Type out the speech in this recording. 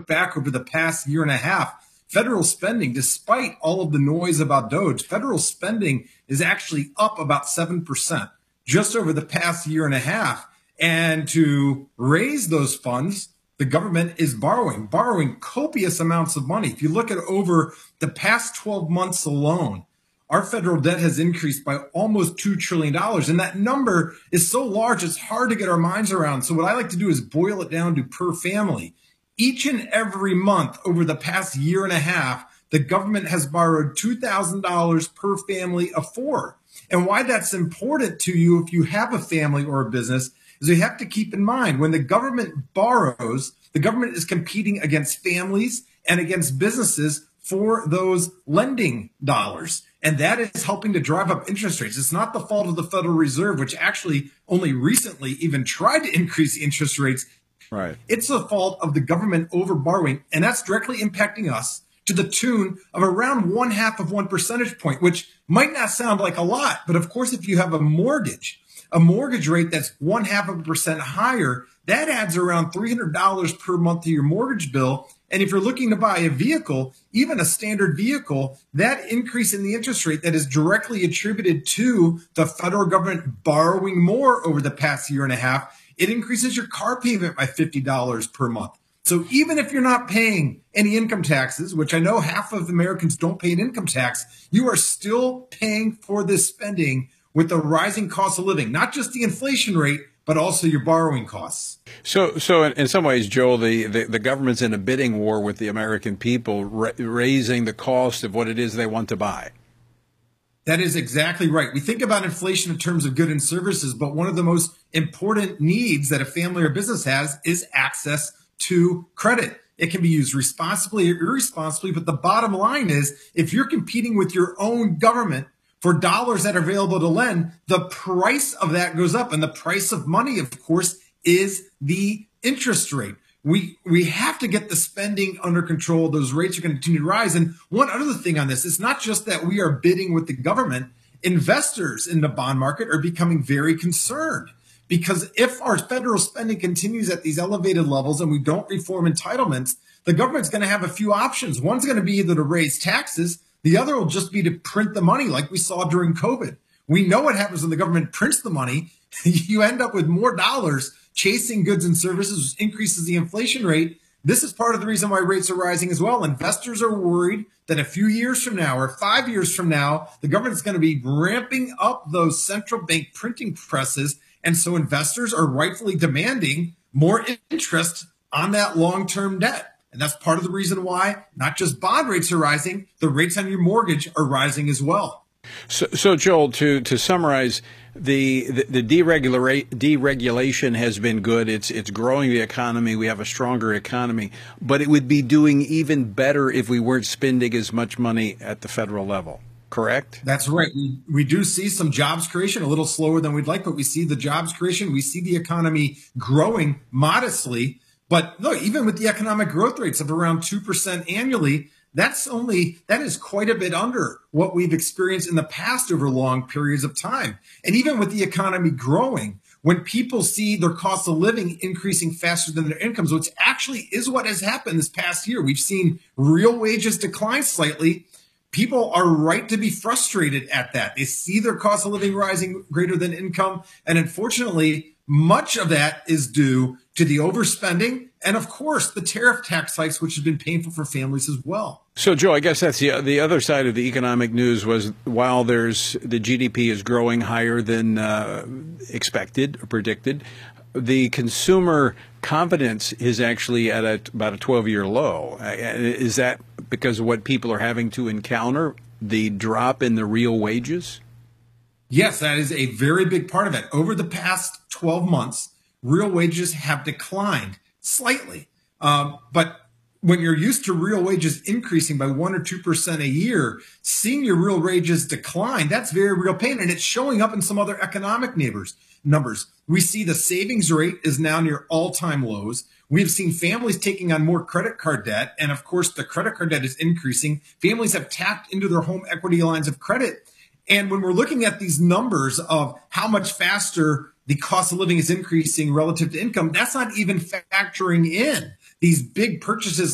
look back over the past year and a half, federal spending, despite all of the noise about DOGE, federal spending is actually up about 7% just over the past year and a half. And to raise those funds, the government is borrowing copious amounts of money. If you look at over the past 12 months alone, our federal debt has increased by almost $2 trillion. And that number is so large, it's hard to get our minds around. So what I like to do is boil it down to per family. Each and every month over the past year and a half, the government has borrowed $2,000 per family of four. And why that's important to you if you have a family or a business is you have to keep in mind when the government borrows, the government is competing against families and against businesses for those lending dollars. And that is helping to drive up interest rates. It's not the fault of the Federal Reserve, which actually only recently even tried to increase the interest rates. Right. It's the fault of the government over borrowing, and that's directly impacting us to the tune of around 0.5 of 1 percentage point, which might not sound like a lot. But of course, if you have a mortgage rate that's 0.5% higher, that adds around $300 per month to your mortgage bill. And if you're looking to buy a vehicle, even a standard vehicle, that increase in the interest rate that is directly attributed to the federal government borrowing more over the past year and a half, it increases your car payment by $50 per month. So even if you're not paying any income taxes, which I know half of Americans don't pay an income tax, you are still paying for this spending with the rising cost of living, not just the inflation rate, but also your borrowing costs. So in some ways, Joel, the government's in a bidding war with the American people, raising the cost of what it is they want to buy. That is exactly right. We think about inflation in terms of goods and services, but one of the most important needs that a family or business has is access to credit. It can be used responsibly or irresponsibly, but the bottom line is if you're competing with your own government for dollars that are available to lend, the price of that goes up. And the price of money, of course, is the interest rate. We have to get the spending under control. Those rates are going to continue to rise. And one other thing on this, it's not just that we are bidding with the government. Investors in the bond market are becoming very concerned because if our federal spending continues at these elevated levels and we don't reform entitlements, the government's going to have a few options. One's going to be either to raise taxes. The other will just be to print the money like we saw during COVID. We know what happens when the government prints the money. You end up with more dollars chasing goods and services, which increases the inflation rate. This is part of the reason why rates are rising as well. Investors are worried that a few years from now or 5 years from now, the government is going to be ramping up those central bank printing presses. And so investors are rightfully demanding more interest on that long-term debt. And that's part of the reason why not just bond rates are rising, the rates on your mortgage are rising as well. So Joel, to summarize, the deregulation has been good. It's growing the economy. We have a stronger economy, but it would be doing even better if we weren't spending as much money at the federal level. Correct? That's right. We do see some jobs creation, a little slower than we'd like, but we see the jobs creation. We see the economy growing modestly. But look, even with the economic growth rates of around 2% annually, that is quite a bit under what we've experienced in the past over long periods of time. And even with the economy growing, when people see their cost of living increasing faster than their incomes, which actually is what has happened this past year, we've seen real wages decline slightly. People are right to be frustrated at that. They see their cost of living rising greater than income. And unfortunately, much of that is due to the overspending and, of course, the tariff tax hikes, which have been painful for families as well. So, Joe, I guess that's the other side of the economic news was while the GDP is growing higher than expected or predicted, the consumer confidence is actually at about a 12-year low. Is that because of what people are having to encounter, the drop in the real wages? Yes, that is a very big part of it. Over the past 12 months, real wages have declined slightly. But when you're used to real wages increasing by 1 or 2% a year, seeing your real wages decline, that's very real pain. And it's showing up in some other economic numbers. We see the savings rate is now near all-time lows. We've seen families taking on more credit card debt. And of course, the credit card debt is increasing. Families have tapped into their home equity lines of credit. And when we're looking at these numbers of how much faster the cost of living is increasing relative to income, that's not even factoring in these big purchases